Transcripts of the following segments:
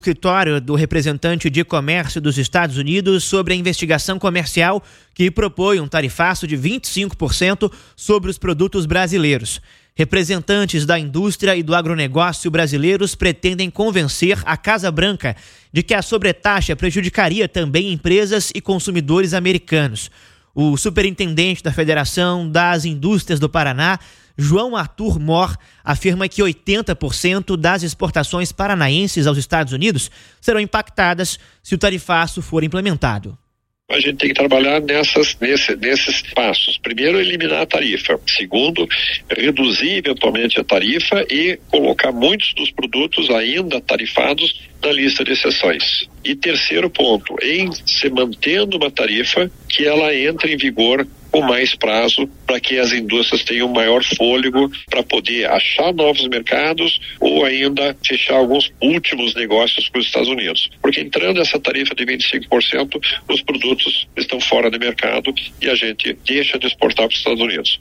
Escritório do representante de comércio dos Estados Unidos sobre a investigação comercial que propõe um tarifaço de 25% sobre os produtos brasileiros. Representantes da indústria e do agronegócio brasileiros pretendem convencer a Casa Branca de que a sobretaxa prejudicaria também empresas e consumidores americanos. O superintendente da Federação das Indústrias do Paraná, João Arthur Mor, afirma que 80% das exportações paranaenses aos Estados Unidos serão impactadas se o tarifaço for implementado. A gente tem que trabalhar nesses passos. Primeiro, eliminar a tarifa. Segundo, reduzir eventualmente a tarifa e colocar muitos dos produtos ainda tarifados na lista de exceções. E terceiro ponto, em se mantendo uma tarifa, que ela entre em vigor com mais prazo para que as indústrias tenham maior fôlego para poder achar novos mercados ou ainda fechar alguns últimos negócios com os Estados Unidos. Porque entrando essa tarifa de 25%, os produtos estão fora do mercado e a gente deixa de exportar para os Estados Unidos.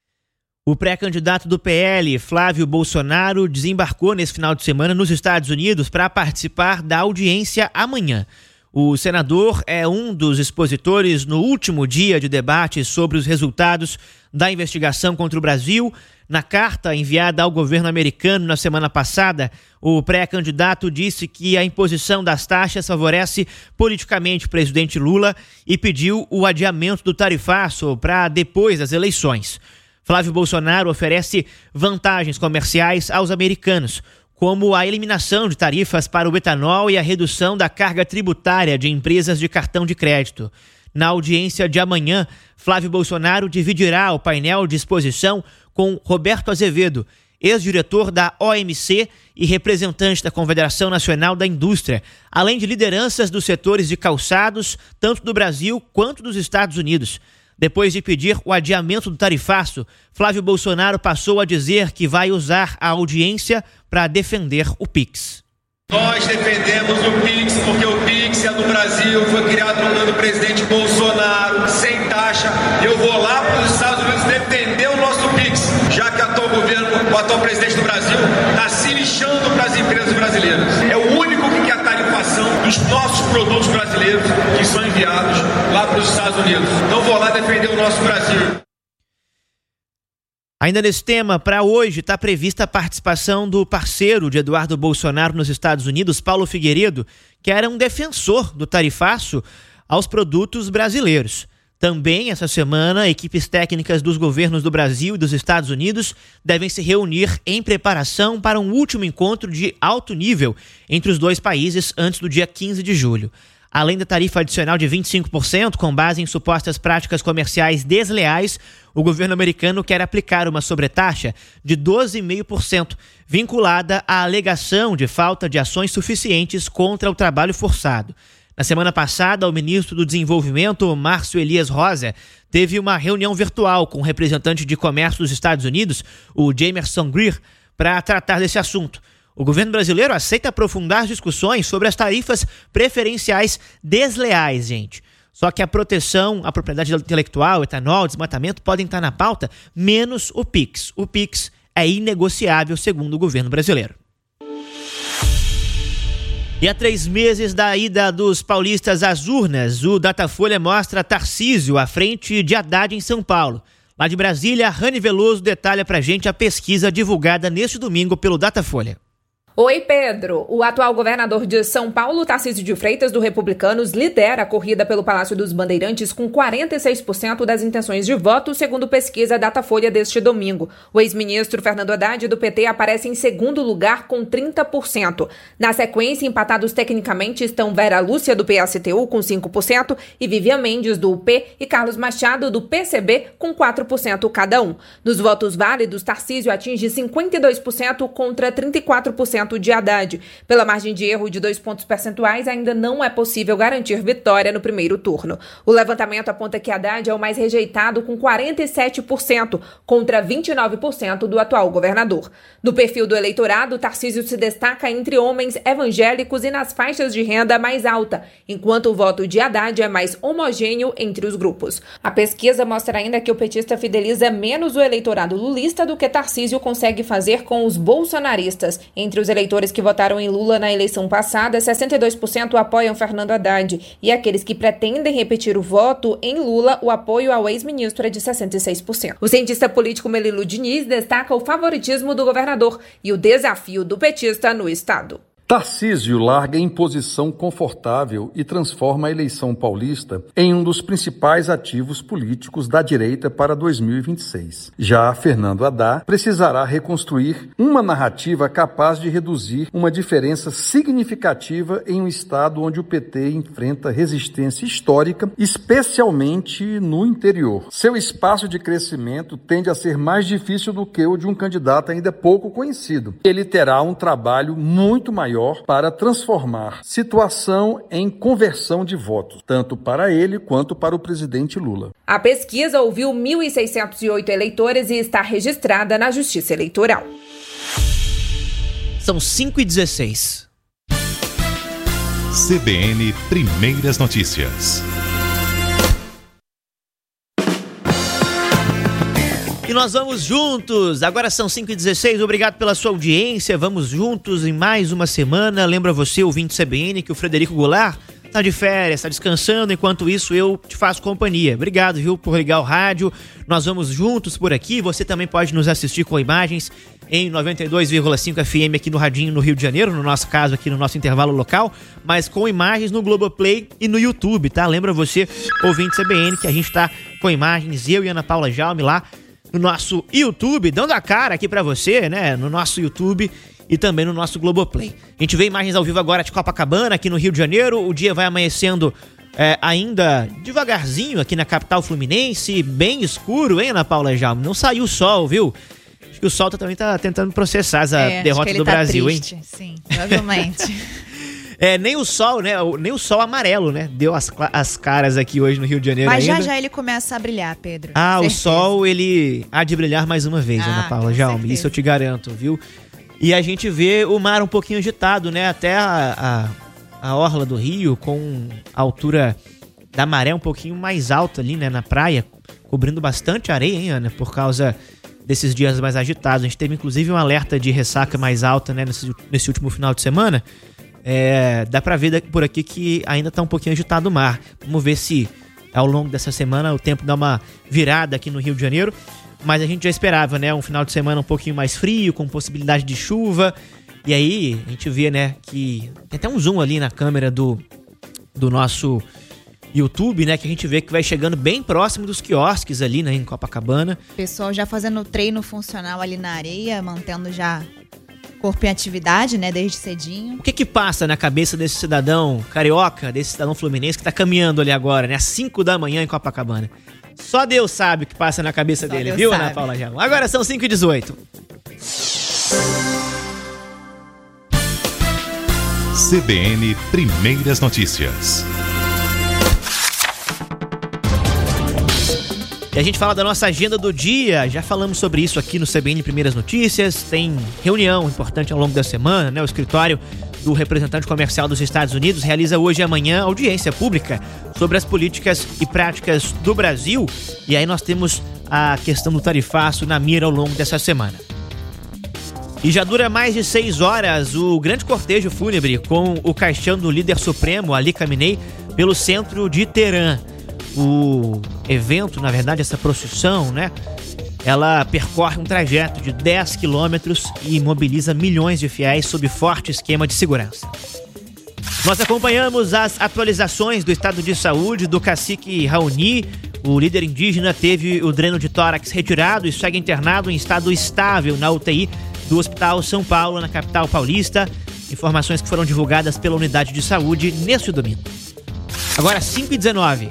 O pré-candidato do PL, Flávio Bolsonaro, desembarcou nesse final de semana nos Estados Unidos para participar da audiência amanhã. O senador é um dos expositores no último dia de debate sobre os resultados da investigação contra o Brasil. Na carta enviada ao governo americano na semana passada, o pré-candidato disse que a imposição das taxas favorece politicamente o presidente Lula e pediu o adiamento do tarifaço para depois das eleições. Flávio Bolsonaro oferece vantagens comerciais aos americanos, como a eliminação de tarifas para o etanol e a redução da carga tributária de empresas de cartão de crédito. Na audiência de amanhã, Flávio Bolsonaro dividirá o painel de exposição com Roberto Azevedo, ex-diretor da OMC e representante da Confederação Nacional da Indústria, além de lideranças dos setores de calçados, tanto do Brasil quanto dos Estados Unidos. Depois de pedir o adiamento do tarifaço, Flávio Bolsonaro passou a dizer que vai usar a audiência para defender o PIX. Nós defendemos o PIX porque o PIX é do Brasil, foi criado no ano do presidente Bolsonaro, sem taxa. Eu vou lá para os Estados Unidos defender o nosso PIX, já que o atual presidente do Brasil está se lixando para as empresas brasileiras. É o único que quer a tarifação dos nossos produtos brasileiros que são enviados lá para os Estados Unidos. Então vou lá defender o nosso Brasil. Ainda nesse tema, para hoje está prevista a participação do parceiro de Eduardo Bolsonaro nos Estados Unidos, Paulo Figueiredo, que era um defensor do tarifaço aos produtos brasileiros. Também, essa semana, equipes técnicas dos governos do Brasil e dos Estados Unidos devem se reunir em preparação para um último encontro de alto nível entre os dois países antes do dia 15 de julho. Além da tarifa adicional de 25%, com base em supostas práticas comerciais desleais, o governo americano quer aplicar uma sobretaxa de 12,5%, vinculada à alegação de falta de ações suficientes contra o trabalho forçado. Na semana passada, o ministro do Desenvolvimento, Márcio Elias Rosa, teve uma reunião virtual com o representante de comércio dos Estados Unidos, o Jamerson Greer, para tratar desse assunto. O governo brasileiro aceita aprofundar as discussões sobre as tarifas preferenciais desleais, gente. Só que a proteção à propriedade intelectual, etanol, desmatamento podem estar na pauta, menos o PIX. O PIX é inegociável, segundo o governo brasileiro. E há 3 meses da ida dos paulistas às urnas, o Datafolha mostra Tarcísio à frente de Haddad em São Paulo. Lá de Brasília, Rani Veloso detalha pra gente a pesquisa divulgada neste domingo pelo Datafolha. Oi, Pedro. O atual governador de São Paulo, Tarcísio de Freitas, do Republicanos, lidera a corrida pelo Palácio dos Bandeirantes com 46% das intenções de voto, segundo pesquisa Datafolha deste domingo. O ex-ministro Fernando Haddad, do PT, aparece em segundo lugar com 30%. Na sequência, empatados tecnicamente estão Vera Lúcia, do PSTU, com 5%, e Vivian Mendes, do UP, e Carlos Machado, do PCB, com 4% cada um. Nos votos válidos, Tarcísio atinge 52% contra 34% de Haddad. Pela margem de erro de 2 pontos percentuais, ainda não é possível garantir vitória no primeiro turno. O levantamento aponta que Haddad é o mais rejeitado, com 47%, contra 29% do atual governador. No perfil do eleitorado, Tarcísio se destaca entre homens evangélicos e nas faixas de renda mais alta, enquanto o voto de Haddad é mais homogêneo entre os grupos. A pesquisa mostra ainda que o petista fideliza menos o eleitorado lulista do que Tarcísio consegue fazer com os bolsonaristas. Entre os eleitores que votaram em Lula na eleição passada, 62% apoiam Fernando Haddad. E aqueles que pretendem repetir o voto em Lula, o apoio ao ex-ministro é de 66%. O cientista político Melilu Diniz destaca o favoritismo do governador e o desafio do petista no estado. Tarcísio larga em posição confortável e transforma a eleição paulista em um dos principais ativos políticos da direita para 2026. Já Fernando Haddad precisará reconstruir uma narrativa capaz de reduzir uma diferença significativa em um estado onde o PT enfrenta resistência histórica, especialmente no interior. Seu espaço de crescimento tende a ser mais difícil do que o de um candidato ainda pouco conhecido. Ele terá um trabalho muito maior para transformar situação em conversão de votos, tanto para ele quanto para o presidente Lula. A pesquisa ouviu 1.608 eleitores e está registrada na Justiça Eleitoral. São 5h16. CBN Primeiras Notícias. E nós vamos juntos, agora são 5h16, obrigado pela sua audiência, vamos juntos em mais uma semana. Lembra você, ouvinte CBN, que o Frederico Goulart tá de férias, tá descansando, enquanto isso eu te faço companhia. Obrigado, viu, por ligar o rádio, nós vamos juntos por aqui, você também pode nos assistir com imagens em 92,5 FM aqui no Radinho, no Rio de Janeiro, no nosso caso aqui no nosso intervalo local, mas com imagens no Globoplay e no YouTube, tá? Lembra você, ouvinte CBN, que a gente tá com imagens, eu e Ana Paula Jaume lá, no nosso YouTube, dando a cara aqui pra você, né? No nosso YouTube e também no nosso Globoplay. A gente vê imagens ao vivo agora de Copacabana, aqui no Rio de Janeiro. O dia vai amanhecendo ainda devagarzinho aqui na capital fluminense, bem escuro, hein, Ana Paula Jaume? Não saiu o sol, viu? Acho que o sol também tá tentando processar essa derrota do Brasil, triste, hein? Sim, provavelmente. Nem o sol, né? Nem o sol amarelo, né? Deu as caras aqui hoje no Rio de Janeiro. Mas ainda. Já ele começa a brilhar, Pedro. O sol, ele há de brilhar mais uma vez, Ana Paula Jaume. Isso eu te garanto, viu? E a gente vê o mar um pouquinho agitado, né? Até a orla do Rio, com a altura da maré um pouquinho mais alta ali, né? Na praia, cobrindo bastante areia, hein, Ana? Por causa desses dias mais agitados. A gente teve, inclusive, um alerta de ressaca mais alta, né? Nesse último final de semana. Dá pra ver por aqui que ainda tá um pouquinho agitado o mar. Vamos ver se ao longo dessa semana o tempo dá uma virada aqui no Rio de Janeiro. Mas a gente já esperava, né? Um final de semana um pouquinho mais frio, com possibilidade de chuva. E aí a gente vê, né, que tem até um zoom ali na câmera do nosso YouTube, né? Que a gente vê que vai chegando bem próximo dos quiosques ali, né? Em Copacabana. Pessoal já fazendo treino funcional ali na areia, mantendo já corpo em atividade, né, desde cedinho. O que passa na cabeça desse cidadão carioca, desse cidadão fluminense que tá caminhando ali agora, né, às 5 da manhã em Copacabana? Só Deus sabe o que passa na cabeça dele, Deus viu, sabe. Ana Paula Jaume? Agora são 5h18. CBN Primeiras Notícias. E a gente fala da nossa agenda do dia, já falamos sobre isso aqui no CBN Primeiras Notícias, tem reunião importante ao longo da semana, né? O escritório do representante comercial dos Estados Unidos realiza hoje e amanhã audiência pública sobre as políticas e práticas do Brasil, e aí nós temos a questão do tarifaço na mira ao longo dessa semana. E já dura mais de 6 horas o grande cortejo fúnebre com o caixão do líder supremo, Ali Khamenei, pelo centro de Teherã. O evento, na verdade, essa procissão, né? Ela percorre um trajeto de 10 quilômetros e mobiliza milhões de fiéis sob forte esquema de segurança. Nós acompanhamos as atualizações do estado de saúde do cacique Raoni. O líder indígena teve o dreno de tórax retirado e segue internado em estado estável na UTI do Hospital São Paulo, na capital paulista. Informações que foram divulgadas pela unidade de saúde neste domingo. Agora 5h19.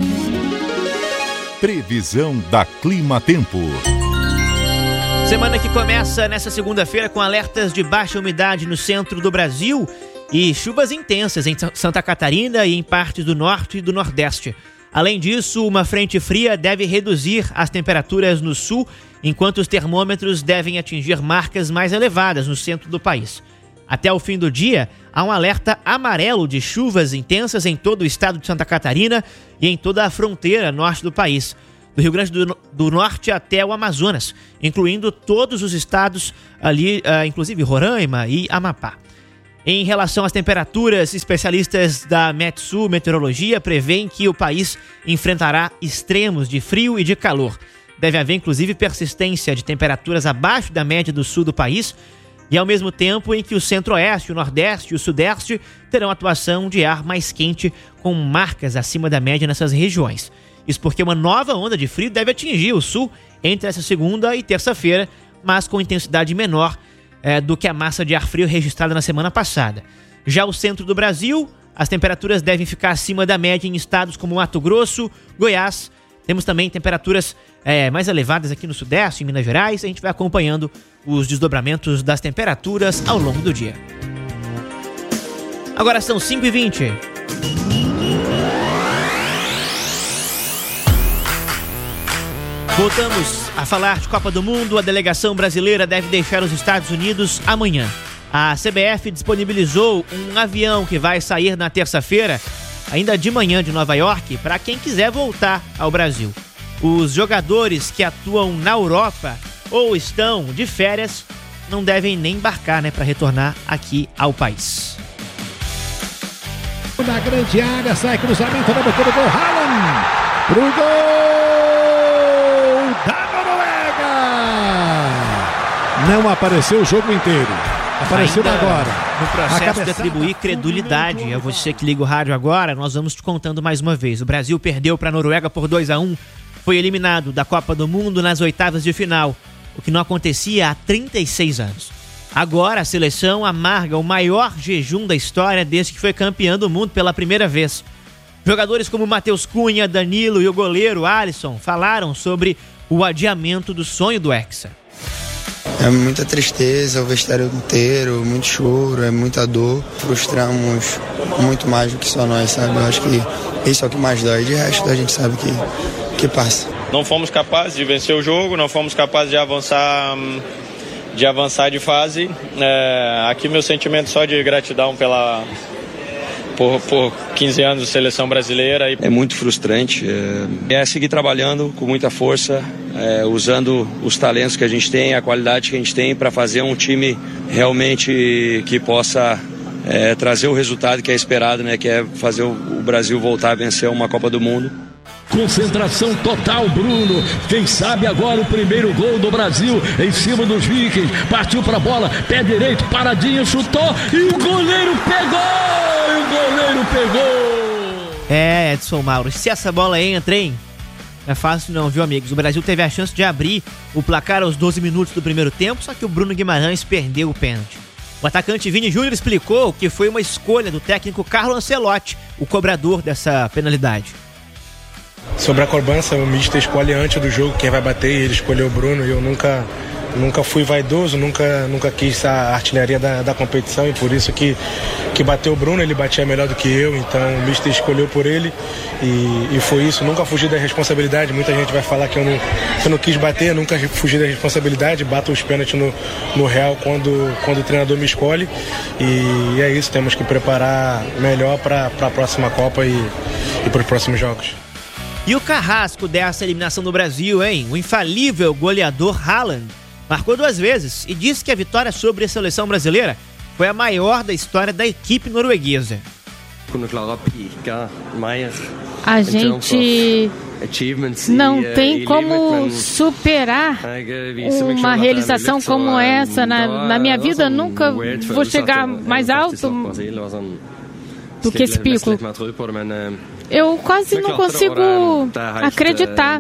Previsão da Clima Tempo. Semana que começa nessa segunda-feira com alertas de baixa umidade no centro do Brasil e chuvas intensas em Santa Catarina e em partes do norte e do nordeste. Além disso, uma frente fria deve reduzir as temperaturas no sul, enquanto os termômetros devem atingir marcas mais elevadas no centro do país. Até o fim do dia, há um alerta amarelo de chuvas intensas em todo o estado de Santa Catarina e em toda a fronteira norte do país. do Rio Grande do Norte até o Amazonas, incluindo todos os estados ali, inclusive Roraima e Amapá. Em relação às temperaturas, especialistas da Metsul Meteorologia preveem que o país enfrentará extremos de frio e de calor. Deve haver, inclusive, persistência de temperaturas abaixo da média do sul do país e, ao mesmo tempo, em que o centro-oeste, o nordeste e o sudeste terão atuação de ar mais quente, com marcas acima da média nessas regiões. Isso porque uma nova onda de frio deve atingir o sul entre essa segunda e terça-feira, mas com intensidade menor do que a massa de ar frio registrada na semana passada. Já o centro do Brasil, as temperaturas devem ficar acima da média em estados como Mato Grosso, Goiás. Temos também temperaturas mais elevadas aqui no Sudeste, em Minas Gerais. A gente vai acompanhando os desdobramentos das temperaturas ao longo do dia. Agora são 5h20. Voltamos a falar de Copa do Mundo. A delegação brasileira deve deixar os Estados Unidos amanhã. A CBF disponibilizou um avião que vai sair na terça-feira, ainda de manhã, de Nova York, para quem quiser voltar ao Brasil. Os jogadores que atuam na Europa ou estão de férias não devem nem embarcar, para retornar aqui ao país. Na grande área, sai cruzamento na boca do gol, Haaland pro gol da Noruega. Não apareceu o jogo inteiro, apareceu ainda agora. No processo de atribuir credulidade a você que liga o rádio agora, nós vamos te contando mais uma vez. O Brasil perdeu para a Noruega por 2-1, foi eliminado da Copa do Mundo nas oitavas de final, o que não acontecia há 36 anos. Agora a seleção amarga o maior jejum da história desde que foi campeã do mundo pela primeira vez. Jogadores como Matheus Cunha, Danilo e o goleiro Alisson falaram sobre o adiamento do sonho do Hexa. É muita tristeza, o vestário inteiro, muito choro, é muita dor. Frustramos muito mais do que só nós, sabe? Eu acho que isso é o que mais dói. De resto a gente sabe que passa. Não fomos capazes de vencer o jogo, não fomos capazes de avançar de fase. Aqui meu sentimento só de gratidão por 15 anos de seleção brasileira. É muito frustrante, seguir trabalhando com muita força, usando os talentos que a gente tem, a qualidade que a gente tem para fazer um time realmente que possa trazer o resultado que é esperado, que é fazer o Brasil voltar a vencer uma Copa do Mundo. Concentração total, Bruno. Quem sabe agora o primeiro gol do Brasil em cima dos Vikings. Partiu pra bola, pé direito, paradinho, chutou e o goleiro pegou! Edson Mauro, se essa bola entra, hein? Não é fácil não, viu, amigos? O Brasil teve a chance de abrir o placar aos 12 minutos do primeiro tempo, só que o Bruno Guimarães perdeu o pênalti. O atacante Vini Júnior explicou que foi uma escolha do técnico Carlo Ancelotti, o cobrador dessa penalidade. Sobre a cobrança, o mister escolhe antes do jogo quem vai bater, e ele escolheu o Bruno, e eu nunca fui vaidoso, nunca quis a artilharia da competição, e por isso que bateu o Bruno. Ele batia melhor do que eu, então o mister escolheu por ele, e foi isso. Nunca fugi da responsabilidade. Muita gente vai falar que eu não quis bater, nunca fugi da responsabilidade, bato os pênaltis no real quando o treinador me escolhe, e é isso, temos que preparar melhor para a próxima Copa e para os próximos jogos. E o carrasco dessa eliminação do Brasil, hein? O infalível goleador Haaland marcou 2 vezes e disse que a vitória sobre a seleção brasileira foi a maior da história da equipe norueguesa. A gente não tem como superar uma realização como essa. Na minha vida, nunca vou chegar mais alto do que esse pico. Eu quase não consigo acreditar.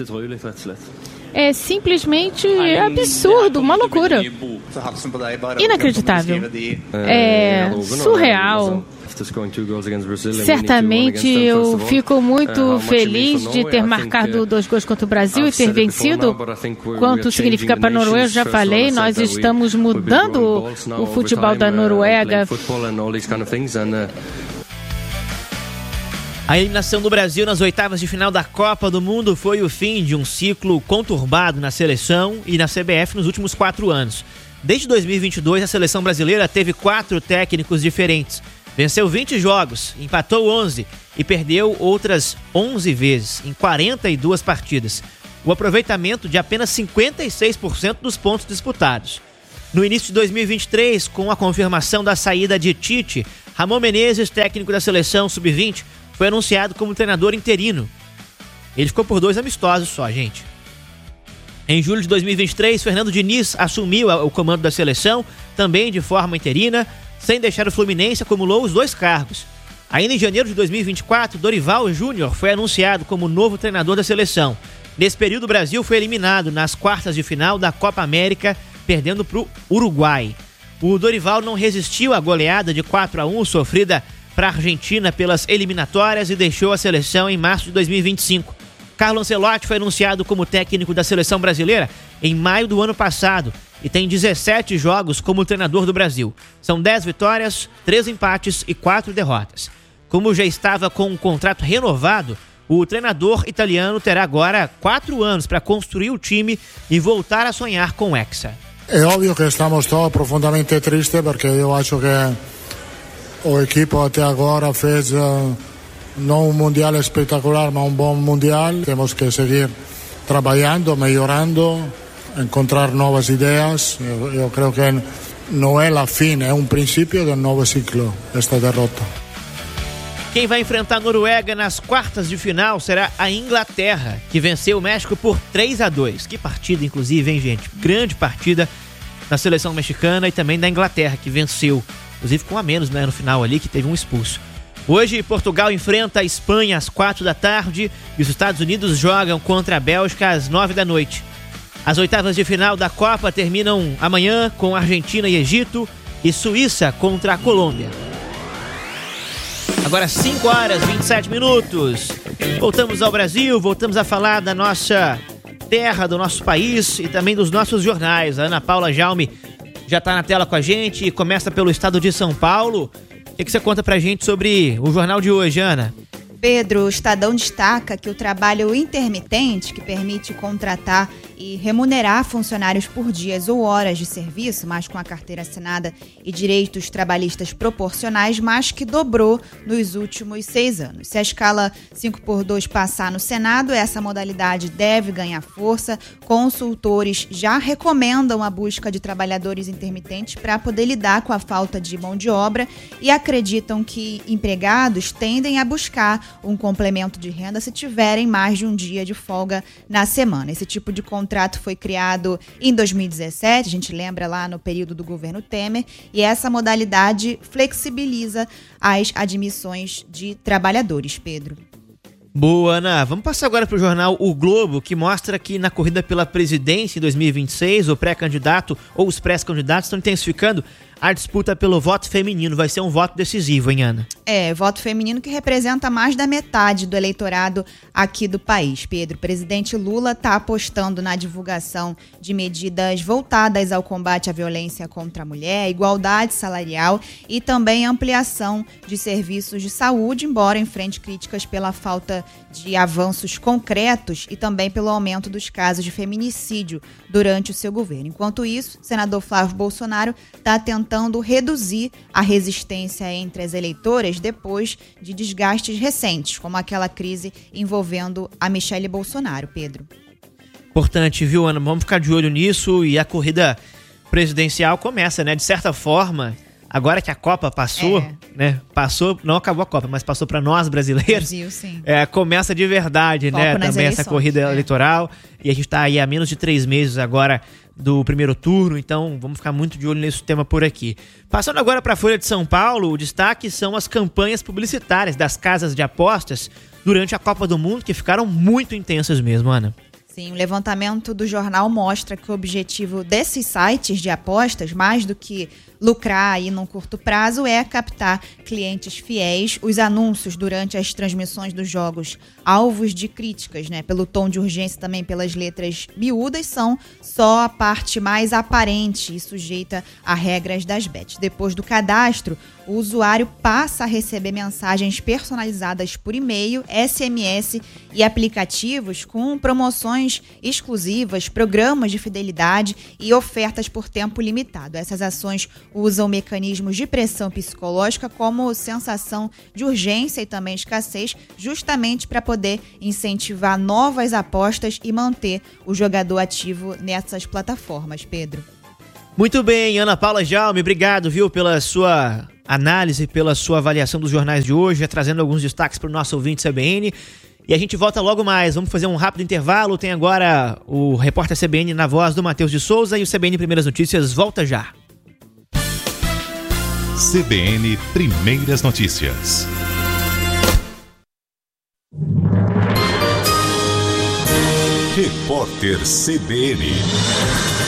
É simplesmente absurdo, uma loucura. Inacreditável. É surreal. Certamente eu fico muito feliz de ter marcado 2 gols contra o Brasil e ter vencido. Quanto significa para a Noruega, eu já falei, nós estamos mudando o futebol da Noruega. A eliminação do Brasil nas oitavas de final da Copa do Mundo foi o fim de um ciclo conturbado na seleção e na CBF nos últimos 4 anos. Desde 2022, a seleção brasileira teve 4 técnicos diferentes. Venceu 20 jogos, empatou 11 e perdeu outras 11 vezes, em 42 partidas. O aproveitamento de apenas 56% dos pontos disputados. No início de 2023, com a confirmação da saída de Tite, Ramon Menezes, técnico da seleção sub-20, foi anunciado como treinador interino. Ele ficou por 2 amistosos só, gente. Em julho de 2023, Fernando Diniz assumiu o comando da seleção, também de forma interina, sem deixar o Fluminense, acumulou os 2 cargos. Ainda em janeiro de 2024, Dorival Júnior foi anunciado como novo treinador da seleção. Nesse período, o Brasil foi eliminado nas quartas de final da Copa América, perdendo para o Uruguai. O Dorival não resistiu à goleada de 4-1 sofrida para a Argentina pelas eliminatórias e deixou a seleção em março de 2025. Carlo Ancelotti foi anunciado como técnico da seleção brasileira em maio do ano passado e tem 17 jogos como treinador do Brasil. São 10 vitórias, 3 empates e 4 derrotas. Como já estava com um contrato renovado, o treinador italiano terá agora 4 anos para construir o time e voltar a sonhar com o Hexa. É óbvio que estamos todos profundamente tristes porque eu acho que o equipo até agora fez não um mundial espetacular, mas um bom mundial. Temos que seguir trabalhando, melhorando, encontrar novas ideias. Eu creio que não é a fim, é um princípio de um novo ciclo, esta derrota. Quem vai enfrentar a Noruega nas quartas de final será a Inglaterra, que venceu o México por 3-2. Que partida, inclusive, hein, gente? Grande partida na seleção mexicana e também da Inglaterra, que venceu. Inclusive com a menos, né, no final ali, que teve um expulso. Hoje, Portugal enfrenta a Espanha às 4 da tarde e os Estados Unidos jogam contra a Bélgica às 9 da noite. As oitavas de final da Copa terminam amanhã com Argentina e Egito e Suíça contra a Colômbia. Agora 5 horas e 27 minutos. Voltamos ao Brasil, voltamos a falar da nossa terra, do nosso país e também dos nossos jornais. A Ana Paula Jaume já está na tela com a gente e começa pelo estado de São Paulo. O que você conta pra gente sobre o jornal de hoje, Ana? Pedro, o Estadão destaca que o trabalho intermitente, que permite contratar e remunerar funcionários por dias ou horas de serviço, mas com a carteira assinada e direitos trabalhistas proporcionais, mais que dobrou nos últimos 6 anos. Se a escala 5x2 passar no Senado, essa modalidade deve ganhar força. Consultores já recomendam a busca de trabalhadores intermitentes para poder lidar com a falta de mão de obra e acreditam que empregados tendem a buscar um complemento de renda se tiverem mais de um dia de folga na semana. Esse tipo de contrato foi criado em 2017, a gente lembra lá no período do governo Temer, e essa modalidade flexibiliza as admissões de trabalhadores, Pedro. Boa, Ana. Vamos passar agora para o jornal O Globo, que mostra que na corrida pela presidência em 2026, o pré-candidato ou os pré-candidatos estão intensificando a disputa pelo voto feminino. Vai ser um voto decisivo, hein, Ana? Voto feminino que representa mais da metade do eleitorado aqui do país, Pedro. O presidente Lula está apostando na divulgação de medidas voltadas ao combate à violência contra a mulher, igualdade salarial e também ampliação de serviços de saúde, embora enfrente críticas pela falta de avanços concretos e também pelo aumento dos casos de feminicídio durante o seu governo. Enquanto isso, o senador Flávio Bolsonaro está tentando reduzir a resistência entre as eleitoras depois de desgastes recentes, como aquela crise envolvendo a Michelle Bolsonaro, Pedro. Importante, viu, Ana? Vamos ficar de olho nisso e a corrida presidencial começa, né? De certa forma, agora que a Copa passou, né? Passou, não acabou a Copa, mas passou para nós brasileiros. Brasil, sim. Começa de verdade, Foco né? nas Também eleições, essa corrida eleitoral. E a gente está aí há menos de 3 meses agora do primeiro turno, então vamos ficar muito de olho nesse tema por aqui. Passando agora para a Folha de São Paulo, o destaque são as campanhas publicitárias das casas de apostas durante a Copa do Mundo, que ficaram muito intensas mesmo, Ana. Sim, o levantamento do jornal mostra que o objetivo desses sites de apostas, mais do que lucrar aí num curto prazo, é captar clientes fiéis. Os anúncios durante as transmissões dos jogos, alvos de críticas, né, pelo tom de urgência, também pelas letras miúdas, são só a parte mais aparente e sujeita a regras das bets. Depois do cadastro, o usuário passa a receber mensagens personalizadas por e-mail, SMS e aplicativos com promoções exclusivas, programas de fidelidade e ofertas por tempo limitado. Essas ações usam mecanismos de pressão psicológica como sensação de urgência e também escassez, justamente para poder incentivar novas apostas e manter o jogador ativo nessas plataformas, Pedro. Muito bem, Ana Paula Jaume, obrigado, viu, pela sua análise, pela sua avaliação dos jornais de hoje, trazendo alguns destaques para o nosso ouvinte CBN. E a gente volta logo mais. Vamos fazer um rápido intervalo. Tem agora o repórter CBN na voz do Matheus de Souza e o CBN Primeiras Notícias volta já. CBN Primeiras Notícias. Repórter CBN.